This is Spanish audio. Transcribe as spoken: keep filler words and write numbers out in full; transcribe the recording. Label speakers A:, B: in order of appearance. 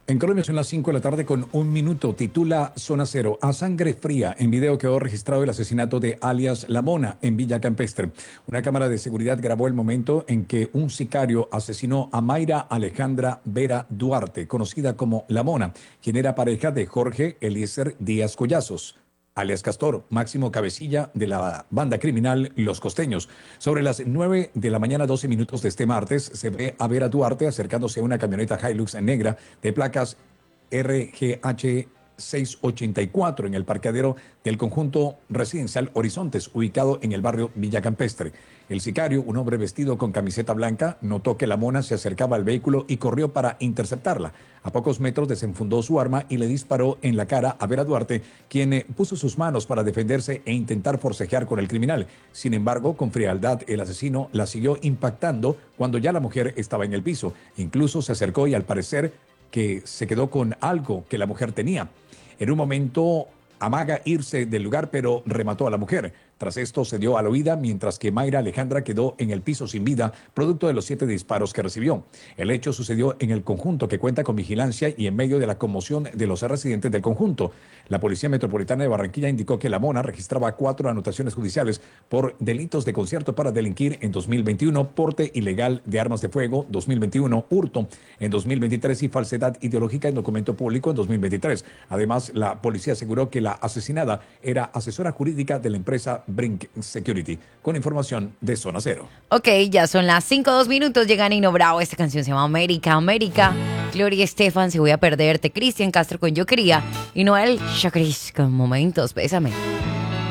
A: En Colombia son las cinco de la tarde con un minuto. Titula Zona Cero. A sangre fría. En video quedó registrado el asesinato de alias La Mona en Villa Campestre. Una cámara de seguridad grabó el momento en que un sicario asesinó a Mayra Alejandra Vera Duarte, conocida como La Mona, quien era pareja de Jorge Eliezer Díaz Collazos, alias Castor, máximo cabecilla de la banda criminal Los Costeños. Sobre las nueve de la mañana, doce minutos de este martes, se ve a Vera Duarte acercándose a una camioneta Hilux negra de placas R G H seiscientos ochenta y cuatro en el parqueadero del conjunto residencial Horizontes, ubicado en el barrio Villa Campestre. El sicario, un hombre vestido con camiseta blanca, notó que la Mona se acercaba al vehículo y corrió para interceptarla. A pocos metros desenfundó su arma y le disparó en la cara a Vera Duarte, quien eh, puso sus manos para defenderse e intentar forcejear con el criminal. Sin embargo, con frialdad, el asesino la siguió impactando cuando ya la mujer estaba en el piso. Incluso se acercó y al parecer que se quedó con algo que la mujer tenía. En un momento amaga irse del lugar, pero remató a la mujer. Tras esto se dio a la huida, mientras que Mayra Alejandra quedó en el piso sin vida, producto de los siete disparos que recibió. El hecho sucedió en el conjunto, que cuenta con vigilancia y en medio de la conmoción de los residentes del conjunto. La Policía Metropolitana de Barranquilla indicó que La Mona registraba cuatro anotaciones judiciales por delitos de concierto para delinquir en dos mil veintiuno, porte ilegal de armas de fuego dos mil veintiuno, hurto en dos mil veintitrés y falsedad ideológica en documento público en dos mil veintitrés. Además, la policía aseguró que la asesinada era asesora jurídica de la empresa Brink Security, con información de Zona Cero.
B: Ok, ya son las cinco, dos minutos, llega Nino Bravo, esta canción se llama América, América, Gloria Estefan, Se Voy a Perderte, Cristian Castro con Yo Quería, y Noel Chacris con Momentos, Bésame.